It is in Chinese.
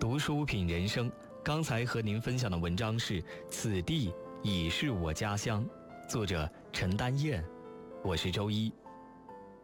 读书品人生。刚才和您分享的文章是《此地已是我家乡》，作者陈丹燕。我是周一。